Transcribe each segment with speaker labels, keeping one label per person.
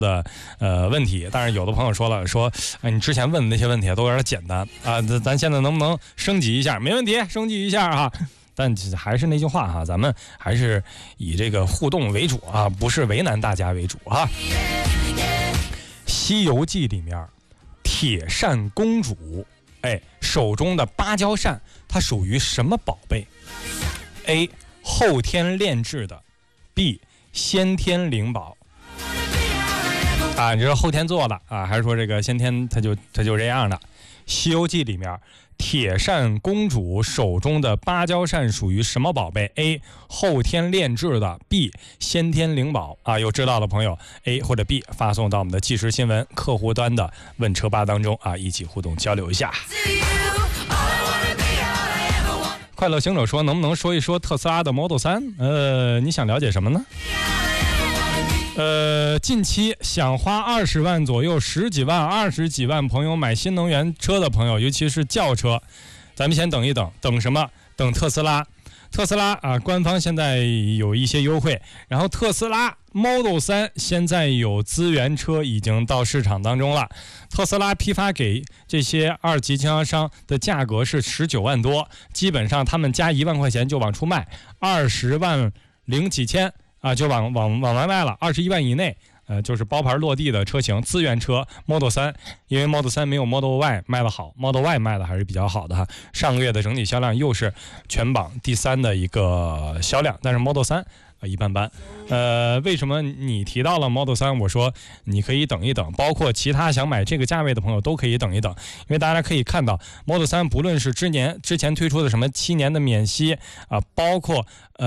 Speaker 1: 的问题。但是有的朋友说了，说你之前问的那些问题都有点简单啊，咱现在能不能升级一下？没问题，升级一下啊。但还是那句话哈，咱们还是以这个互动为主啊，不是为难大家为主啊。西游记里面铁扇公主手中的芭蕉扇它属于什么宝贝？ A 后天炼制的， B 先天灵宝啊，你这是后天做的啊，还是说这个先天它就这样的？西游记里面铁扇公主手中的芭蕉扇属于什么宝贝？ A 后天炼制的， B 先天灵宝啊。有知道的朋友 A 或者 B 发送到我们的即时新闻客户端的问车吧当中啊，一起互动交流一下。快乐行者说，能不能说一说特斯拉的 Model 3？你想了解什么呢？近期想花20万左右10几万20几万朋友买新能源车的朋友，尤其是轿车，咱们先等一等。等什么？等特斯拉啊，官方现在有一些优惠，然后特斯拉 Model 3现在有资源车已经到市场当中了。特斯拉批发给这些2级经销商的价格是19万多，基本上他们加1万块钱就往出卖，20万零几千啊，就往外卖了，21万以内。就是包牌落地的车型，资源车 Model 3，因为 Model 3没有 Model Y 卖的好， Model Y 卖的还是比较好的哈。上个月的整体销量又是全榜第3的一个销量，但是 Model 3一般般。为什么你提到了 Model 3？我说你可以等一等，包括其他想买这个价位的朋友都可以等一等，因为大家可以看到 Model 3不论是之前推出的什么7年的免息啊，包括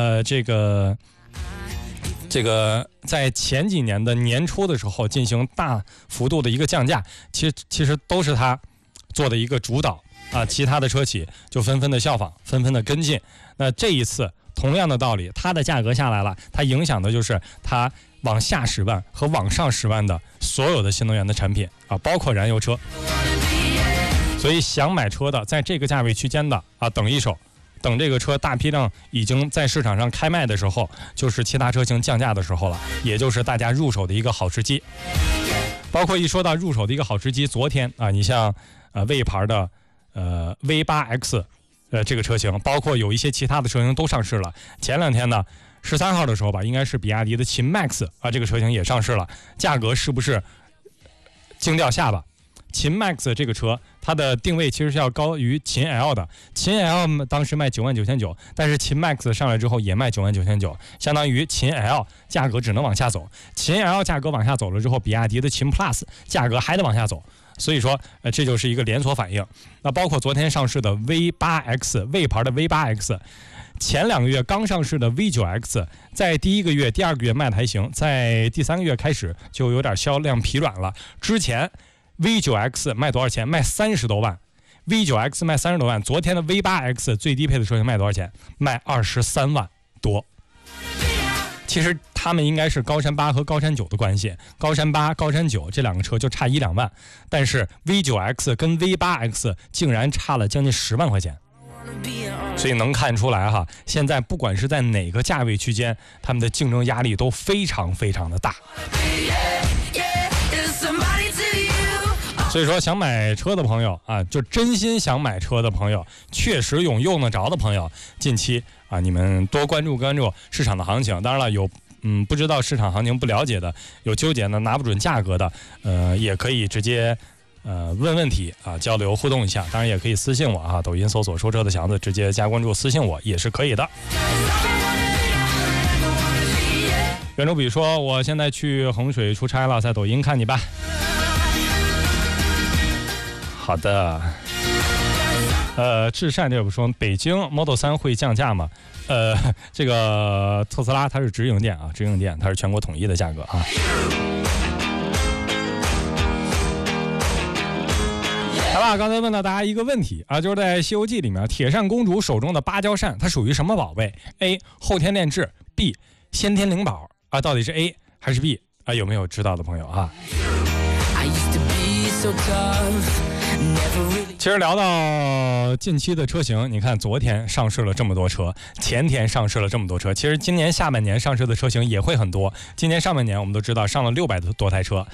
Speaker 1: 这个在前几年的年初的时候进行大幅度的一个降价，其实都是他做的一个主导啊，其他的车企就纷纷的效仿，纷纷的跟进。那这一次同样的道理，它的价格下来了，它影响的就是它往下10万和往上10万的所有的新能源的产品啊，包括燃油车。所以想买车的，在这个价位区间的啊，等一手。等这个车大批量已经在市场上开卖的时候，就是其他车型降价的时候了，也就是大家入手的一个好时机。包括一说到入手的一个好时机，昨天啊，你像魏牌的V8X 这个车型，包括有一些其他的车型都上市了。前2天呢，13号的时候吧，应该是比亚迪的秦 MAX 啊，这个车型也上市了，价格是不是惊掉下巴？秦 MAX 这个车，它的定位其实是要高于秦 L 的。秦 L 当时卖99900，但是秦 MAX 上来之后也卖99900，相当于秦 L 价格只能往下走。秦 L 价格往下走了之后，比亚迪的秦 Plus 价格还得往下走。所以说，这就是一个连锁反应。那包括昨天上市的 V8X， 魏牌的 V8X。前2个月刚上市的 V9X， 在第1个月、第2个月卖的还行，在第3个月开始就有点销量疲软了。之前V9X 卖多少钱？卖30多万。V9X 卖30多万，昨天的 V8X 最低配的车型卖多少钱？卖23万多。其实他们应该是高山8和高山9的关系，高山8、高山9这2个车就差1-2万，但是 V9X 跟 V8X 竟然差了将近10万块钱。所以能看出来哈，现在不管是在哪个价位区间，他们的竞争压力都非常非常的大。所以说想买车的朋友啊，就真心想买车的朋友，确实用得着的朋友，近期啊你们多关注市场的行情。当然了，有不知道市场行情不了解的，有纠结的拿不准价格的，也可以直接问问题啊，交流互动一下。当然也可以私信我啊，抖音搜索说车的祥子，直接加关注私信我也是可以的。袁周比说，我现在去衡水出差了，在抖音看你吧。好的，至善这不说北京 Model 3会降价吗？这个特斯拉它是直营店啊，直营店它是全国统一的价格啊。好吧，刚才问到大家一个问题啊，就是在《西游记》里面，铁扇公主手中的芭蕉扇它属于什么宝贝 ？A 后天炼制， B 先天灵宝啊，到底是 A 还是 B 啊？有没有知道的朋友啊？ 其实聊到近期的车型，你看昨天上市了这么多车，前天上市了这么多车，其实今年下半年上市的车型也会很多。今年上半年我们都知道上了600多台车，